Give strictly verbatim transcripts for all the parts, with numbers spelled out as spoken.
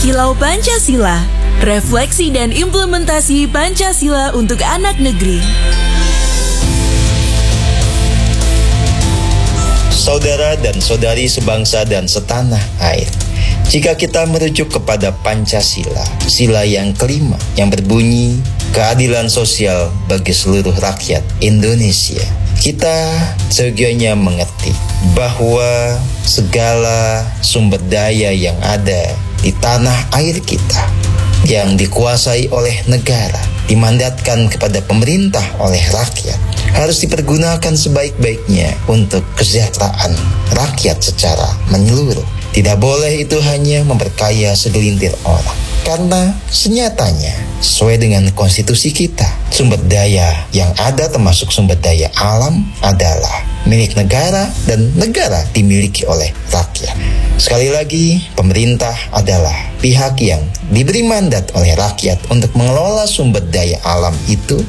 Kilau Pancasila, refleksi dan implementasi Pancasila untuk anak negeri. Saudara dan saudari sebangsa dan setanah air, jika kita merujuk kepada Pancasila, sila yang kelima yang berbunyi keadilan sosial bagi seluruh rakyat Indonesia, kita seyogianya mengerti bahwa segala sumber daya yang ada di tanah air kita yang dikuasai oleh negara, dimandatkan kepada pemerintah oleh rakyat, harus dipergunakan sebaik-baiknya untuk kesejahteraan rakyat secara menyeluruh. Tidak boleh itu hanya memperkaya segelintir orang, karena senyatanya sesuai dengan konstitusi kita, sumber daya yang ada termasuk sumber daya alam adalah milik negara dan negara dimiliki oleh rakyat. Sekali lagi, pemerintah adalah pihak yang diberi mandat oleh rakyat untuk mengelola sumber daya alam itu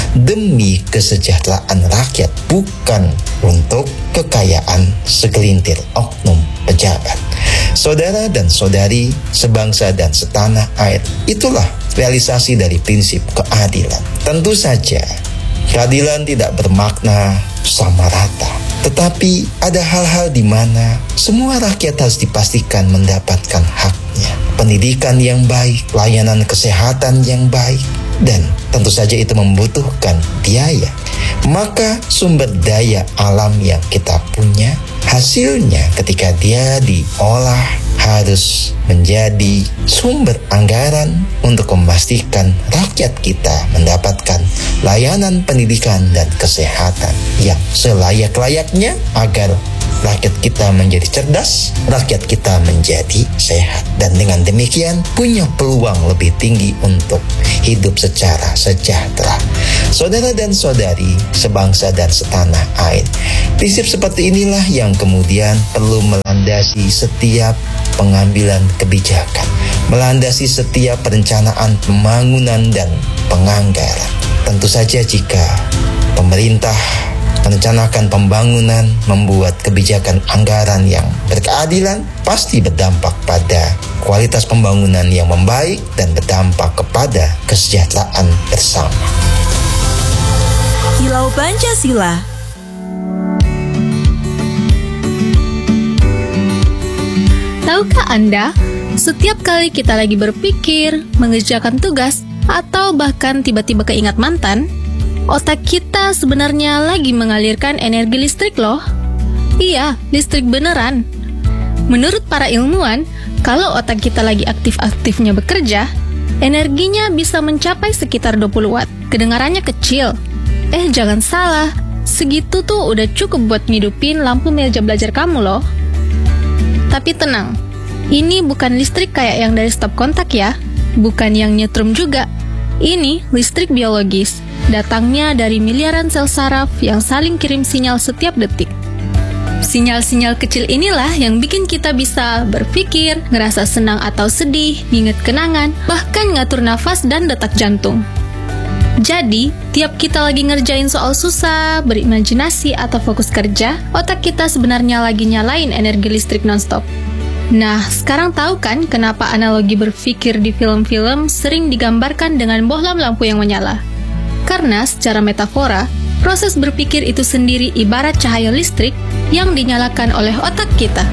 demi kesejahteraan rakyat, bukan untuk kekayaan segelintir oknum pejabat. Saudara dan saudari sebangsa dan setanah air, itulah realisasi dari prinsip keadilan. Tentu saja keadilan tidak bermakna sama rata, tetapi ada hal-hal di mana semua rakyat harus dipastikan mendapatkan haknya. Pendidikan yang baik, layanan kesehatan yang baik, dan tentu saja itu membutuhkan biaya. Maka sumber daya alam yang kita punya, hasilnya ketika dia diolah harus menjadi sumber anggaran untuk memastikan rakyat kita mendapatkan layanan pendidikan dan kesehatan yang selayak-layaknya agar rakyat kita menjadi cerdas, rakyat kita menjadi sehat, dan dengan demikian punya peluang lebih tinggi untuk hidup secara sejahtera. Saudara dan saudari sebangsa dan setanah air, prinsip seperti inilah yang kemudian perlu melandasi setiap pengambilan kebijakan, melandasi setiap perencanaan pembangunan dan penganggaran. Tentu saja jika pemerintah merencanakan pembangunan, membuat kebijakan anggaran yang berkeadilan, pasti berdampak pada kualitas pembangunan yang membaik dan berdampak kepada kesejahteraan bersama. Kilau Pancasila. Tahukah Anda, setiap kali kita lagi berpikir, mengerjakan tugas, atau bahkan tiba-tiba keingat mantan, otak kita sebenarnya lagi mengalirkan energi listrik loh. Iya, listrik beneran. Menurut para ilmuwan, kalau otak kita lagi aktif-aktifnya bekerja, energinya bisa mencapai sekitar dua puluh watt. Kedengarannya kecil. Eh, jangan salah. Segitu tuh udah cukup buat ngidupin lampu meja belajar kamu loh. Tapi tenang, ini bukan listrik kayak yang dari stop kontak ya. Bukan yang nyetrum juga. Ini listrik biologis. Datangnya dari miliaran sel saraf yang saling kirim sinyal setiap detik. Sinyal-sinyal kecil inilah yang bikin kita bisa berpikir, ngerasa senang atau sedih, nginget kenangan, bahkan ngatur nafas dan detak jantung. Jadi, tiap kita lagi ngerjain soal susah, berimajinasi, atau fokus kerja, otak kita sebenarnya lagi nyalain energi listrik nonstop. Nah, sekarang tahu kan kenapa analogi berpikir di film-film sering digambarkan dengan bohlam lampu yang menyala? Karena secara metafora, proses berpikir itu sendiri ibarat cahaya listrik yang dinyalakan oleh otak kita.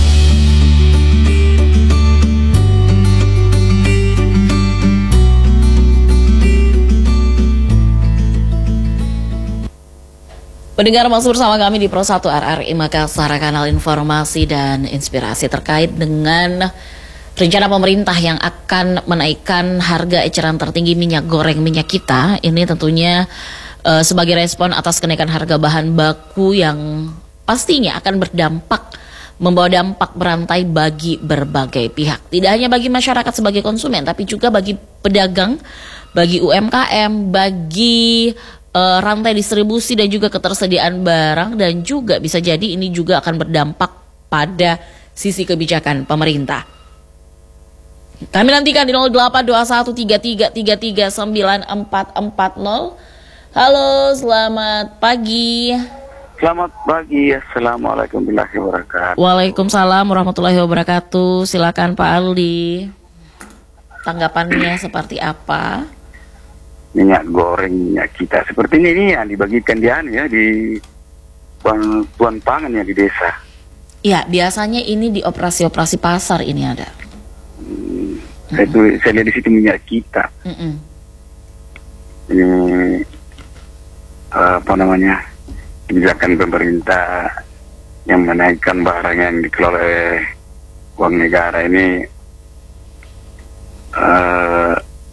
Pendengar, masih bersama kami di Pro satu R R I Makassar, kanal informasi dan inspirasi terkait dengan rencana pemerintah yang akan menaikkan harga eceran tertinggi minyak goreng minyak kita. Ini tentunya uh, sebagai respon atas kenaikan harga bahan baku yang pastinya akan berdampak, membawa dampak berantai bagi berbagai pihak. Tidak hanya bagi masyarakat sebagai konsumen, tapi juga bagi pedagang, bagi U M K M, bagi uh, rantai distribusi dan juga ketersediaan barang, dan juga bisa jadi ini juga akan berdampak pada sisi kebijakan pemerintah. Kami nantikan di nol delapan dua satu tiga tiga tiga tiga sembilan empat empat nol. Halo, selamat pagi. Selamat pagi, Assalamualaikum warahmatullahi wabarakatuh. Waalaikumsalam warahmatullahi wabarakatuh. Silakan Pak Aldi. tanggapannya seperti apa? Minyak goreng minyak kita seperti ini nih yang dibagikan di anu ya di tuan, tuan pangan ya di desa. Ya, biasanya ini di operasi-operasi pasar ini ada. Hmm, saya, tuh, saya lihat di situ minyak kita. Mm-mm. Ini apa namanya kebijakan pemerintah yang menaikkan barang yang dikelola oleh uang negara ini. Uh,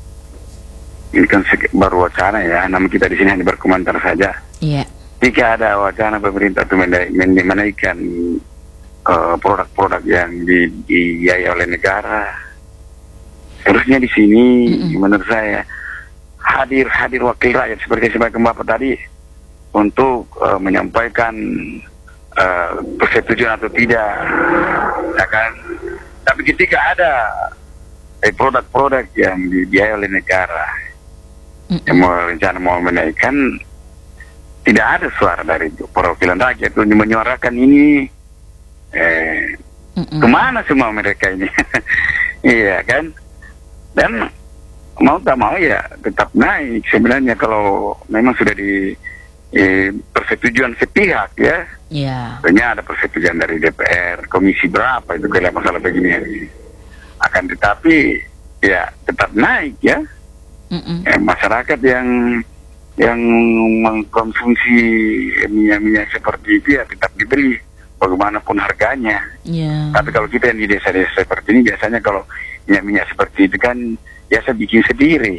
ini kan baru wacana ya, namun kita di sini hanya berkomentar saja. Iya. Jika ada wacana pemerintah itu menaikkan uh, produk-produk yang dibiayai oleh negara, harusnya di sini mm-mm. menurut saya hadir hadir wakil rakyat seperti sebagai Bapak tadi untuk uh, menyampaikan uh, persetujuan atau tidak, ya kan? Tapi ketika ada eh, produk-produk yang dibiayai oleh negara mm-mm. yang mau rencana mau menaikkan, tidak ada suara dari perwakilan rakyat untuk menyuarakan ini. Eh, kemana semua mereka ini? Iya kan? Dan mau tak mau ya tetap naik sebenarnya kalau memang sudah di eh, persetujuan sepihak ya. Iya. Tentunya ada persetujuan dari D P R, komisi berapa itu kalau masalah begini. Akan tetapi ya tetap naik ya. Eh, masyarakat yang yang mengkonsumsi minyak-minyak seperti itu ya tetap diberi bagaimanapun harganya. Yeah. Tapi kalau kita yang di desa-desa seperti ini biasanya kalau minyak-minyak seperti itu kan biasa bikin sendiri,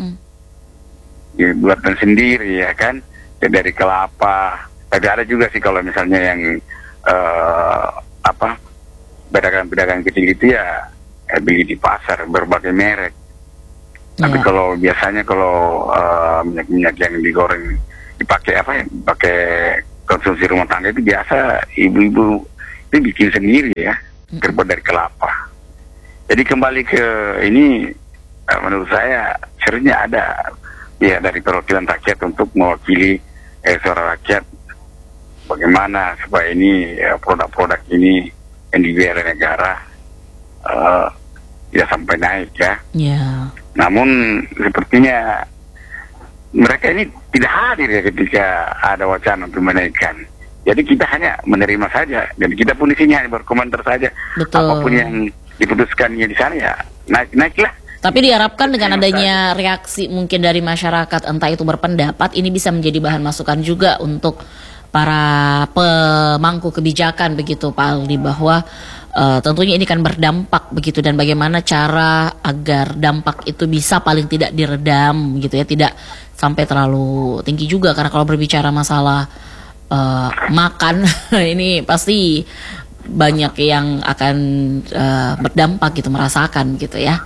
ya, buatan sendiri ya kan, ya, dari kelapa. Tapi ada juga sih kalau misalnya yang uh, apa pedagang-pedagang kecil itu ya eh, beli di pasar berbagai merek. Tapi yeah. kalau biasanya kalau uh, minyak-minyak yang digoreng dipakai apa ya, pakai konsumsi rumah tangga itu biasa ibu-ibu itu bikin sendiri ya, mm-hmm. terbuat dari kelapa. Jadi kembali ke ini, uh, menurut saya seharusnya ada ya dari perwakilan rakyat untuk mewakili eh, suara rakyat bagaimana supaya ini ya, produk-produk ini yang dibiayai oleh negara uh, ya sampai naik ya. Yeah. Namun sepertinya mereka ini tidak hadir ya ketika ada wacana untuk menaikkan. Jadi kita hanya menerima saja dan kita pun di sini hanya berkomentar saja. Betul. Apapun yang diputuskannya di sana ya naik-naiklah. Tapi diharapkan dengan adanya reaksi mungkin dari masyarakat entah itu berpendapat ini bisa menjadi bahan masukan juga untuk para pemangku kebijakan begitu Pak Aldi bahwa Uh, tentunya ini kan berdampak begitu dan bagaimana cara agar dampak itu bisa paling tidak diredam gitu ya, tidak sampai terlalu tinggi juga karena kalau berbicara masalah uh, makan ini pasti banyak yang akan uh, berdampak gitu, merasakan gitu ya.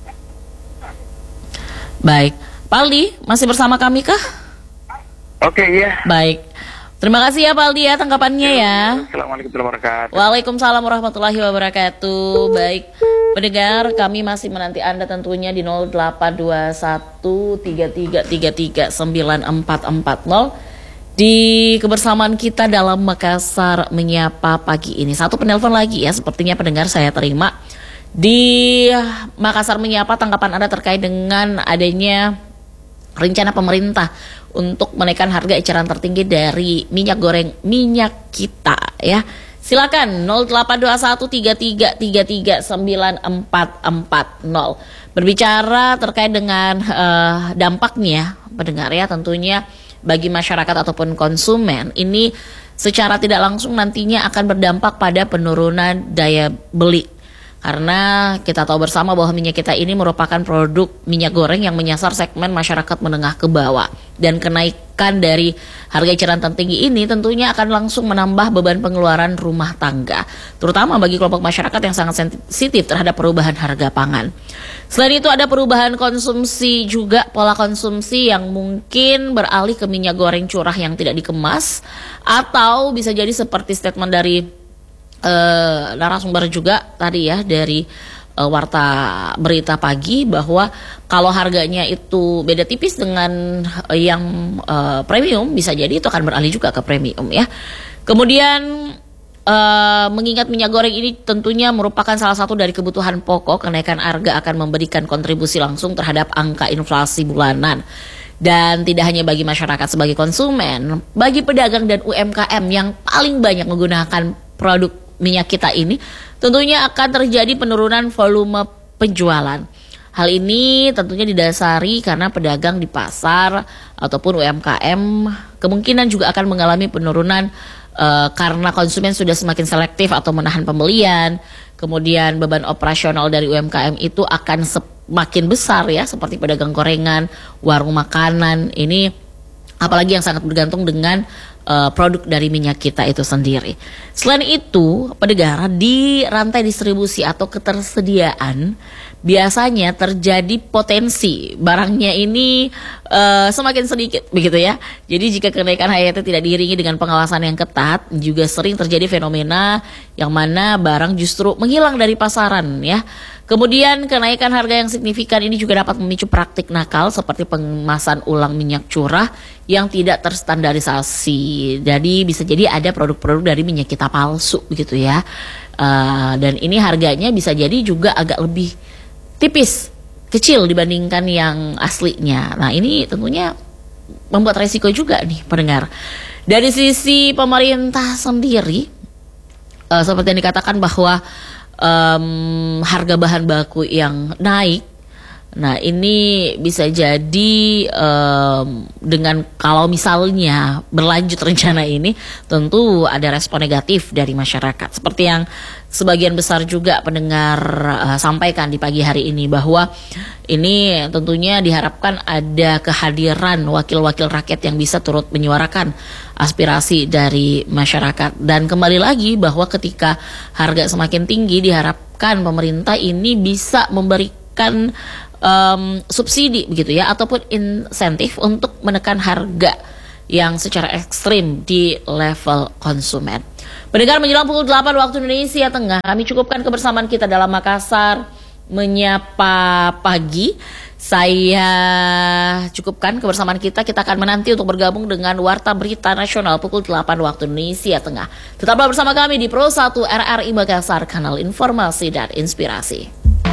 Baik, Pak Aldi masih bersama kami kah? Oke, iya. Baik. Terima kasih ya Pak Aldi ya tanggapannya ya. Assalamualaikum warahmatullahi wabarakatuh. Waalaikumsalam warahmatullahi wabarakatuh. Baik, pendengar kami masih menanti Anda tentunya di nol delapan dua satu tiga tiga tiga tiga sembilan empat empat nol di kebersamaan kita dalam Makassar Menyapa pagi ini. Satu penelpon lagi ya, sepertinya pendengar saya terima. Di Makassar Menyapa tanggapan Anda terkait dengan adanya rencana pemerintah untuk menaikkan harga eceran tertinggi dari minyak goreng minyak kita ya. Silakan nol delapan dua satu tiga tiga tiga tiga sembilan empat empat nol. Berbicara terkait dengan uh, dampaknya pendengar ya, tentunya bagi masyarakat ataupun konsumen ini secara tidak langsung nantinya akan berdampak pada penurunan daya beli. Karena kita tahu bersama bahwa minyak kita ini merupakan produk minyak goreng yang menyasar segmen masyarakat menengah ke bawah. Dan kenaikan dari harga eceran tertinggi ini tentunya akan langsung menambah beban pengeluaran rumah tangga. Terutama bagi kelompok masyarakat yang sangat sensitif terhadap perubahan harga pangan. Selain itu ada perubahan konsumsi juga, pola konsumsi yang mungkin beralih ke minyak goreng curah yang tidak dikemas. Atau bisa jadi seperti statement dari Uh, narasumber juga tadi ya dari uh, Warta Berita Pagi bahwa kalau harganya itu beda tipis dengan uh, yang uh, premium bisa jadi itu akan beralih juga ke premium ya. Kemudian uh, mengingat minyak goreng ini tentunya merupakan salah satu dari kebutuhan pokok, kenaikan harga akan memberikan kontribusi langsung terhadap angka inflasi bulanan. Dan tidak hanya bagi masyarakat sebagai konsumen, bagi pedagang dan U M K M yang paling banyak menggunakan produk minyak kita ini, tentunya akan terjadi penurunan volume penjualan. Hal ini tentunya didasari karena pedagang di pasar ataupun U M K M kemungkinan juga akan mengalami penurunan uh, karena konsumen sudah semakin selektif atau menahan pembelian. Kemudian beban operasional dari U M K M itu akan semakin besar ya, seperti pedagang gorengan, warung makanan. Ini apalagi yang sangat bergantung dengan uh, produk dari minyak kita itu sendiri. Selain itu, pendengar, di rantai distribusi atau ketersediaan biasanya terjadi potensi barangnya ini uh, semakin sedikit begitu ya. Jadi jika kenaikan H Y T tidak diiringi dengan pengawasan yang ketat, juga sering terjadi fenomena yang mana barang justru menghilang dari pasaran ya. Kemudian kenaikan harga yang signifikan ini juga dapat memicu praktik nakal seperti pengemasan ulang minyak curah yang tidak terstandarisasi. Jadi bisa jadi ada produk-produk dari minyak kita palsu begitu ya. Uh, dan ini harganya bisa jadi juga agak lebih tipis, kecil dibandingkan yang aslinya. Nah ini tentunya membuat resiko juga nih pendengar. Dari sisi pemerintah sendiri, uh, seperti yang dikatakan bahwa Um, harga bahan baku yang naik, nah ini bisa jadi um, dengan kalau misalnya berlanjut rencana ini, tentu ada respon negatif dari masyarakat. Seperti yang sebagian besar juga pendengar uh, sampaikan di pagi hari ini, bahwa ini tentunya diharapkan ada kehadiran wakil-wakil rakyat yang bisa turut menyuarakan aspirasi dari masyarakat. Dan kembali lagi bahwa ketika harga semakin tinggi, diharapkan pemerintah ini bisa memberikan um, subsidi begitu ya, ataupun insentif untuk menekan harga yang secara ekstrim di level konsumen. Pendengar, menjelang pukul delapan waktu Indonesia Tengah, kami cukupkan kebersamaan kita dalam Makassar Menyapa Pagi. Saya cukupkan kebersamaan kita. Kita akan menanti untuk bergabung dengan Warta Berita Nasional pukul delapan waktu Indonesia Tengah. Tetaplah bersama kami di Pro satu R R I Makassar, kanal informasi dan inspirasi.